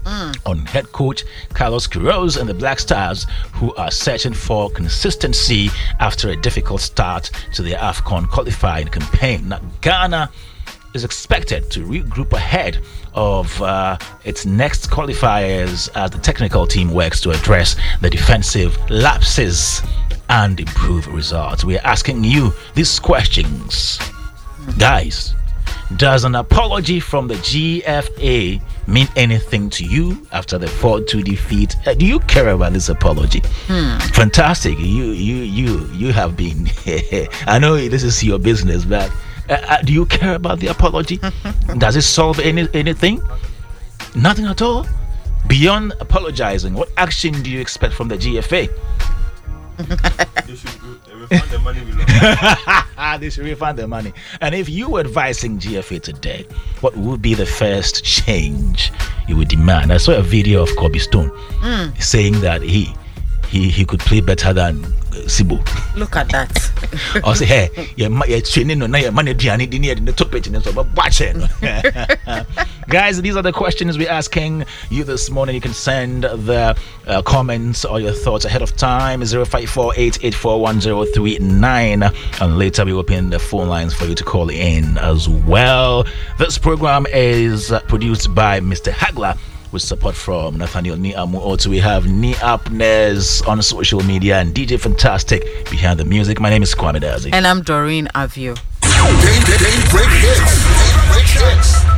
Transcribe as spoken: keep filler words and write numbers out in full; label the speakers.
Speaker 1: mm.
Speaker 2: on head coach Carlos Queiroz and the Black Stars, who are searching for consistency after a difficult start to their AFCON qualifying campaign. Now, Ghana is expected to regroup ahead of uh, its next qualifiers as the technical team works to address the defensive lapses and improve results. We are asking you these questions. Guys, does an apology from the G F A mean anything to you after the four two defeat? Uh, do you care about this apology?
Speaker 1: Hmm.
Speaker 2: Fantastic. You you you you have been I know this is your business, but uh, uh, do you care about the apology? Does it solve any anything? Nothing at all. Beyond apologizing, what action do you expect from the G F A?
Speaker 3: They should refund the money we lost.
Speaker 2: They should refund the money. And if you were advising G F A today, what would be the first change you would demand? I saw a video of Kobe Stone
Speaker 1: mm.
Speaker 2: saying that he he he could play better than uh, Sibo.
Speaker 1: Look at that.
Speaker 2: Or say, hey, you're, you're training on your money, the top page, and so but watching. Guys, these are the questions we're asking you this morning. You can send the uh, comments or your thoughts ahead of time. zero five four eight eight four one zero three nine, and later we open the phone lines for you to call in as well. This program is uh, produced by Mister Hagler with support from Nathaniel Niamu. Also, we have Niapnes on social media and D J Fantastic behind the music. My name is Kwame Dazi.
Speaker 1: And I'm Doreen Avio.
Speaker 4: Day, day, day, break hits. Day break hits.